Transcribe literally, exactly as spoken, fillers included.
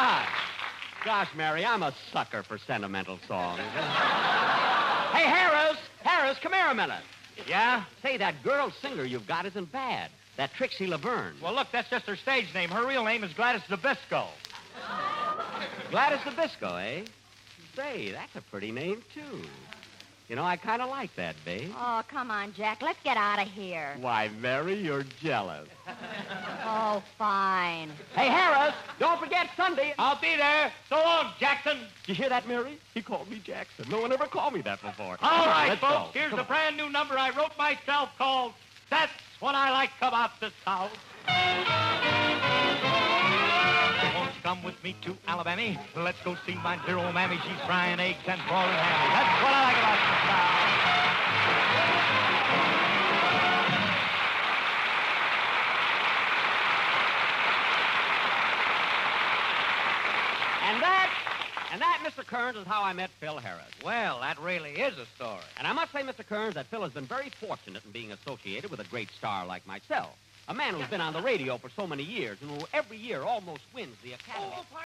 gosh. Gosh, Mary, I'm a sucker for sentimental songs. Hey, Harris! Harris, come here a minute. Yeah? Say, that girl singer you've got isn't bad. That Trixie Laverne. Well, look, that's just her stage name. Her real name is Gladys Nabisco. Gladys Nabisco, eh? Say, that's a pretty name, too. You know, I kind of like that, babe. Oh, come on, Jack. Let's get out of here. Why, Mary, you're jealous. Oh, fine. Hey, Harris, don't forget Sunday. I'll be there. So long, Jackson. Did you hear that, Mary? He called me Jackson. No one ever called me that before. All right, Let's folks, go. here's Come a on. brand new number I wrote myself called That's What I Like About the South. Won't you come with me to Alabama? Let's go see my dear old mammy. She's frying eggs and boiling hammy. That's what I like about the South. And that, and that, Mister Kearns, is how I met Phil Harris. Well, that really is a story. And I must say, Mister Kearns, that Phil has been very fortunate in being associated with a great star like myself. A man who's been on the radio for so many years and who every year almost wins the Academy. Oh,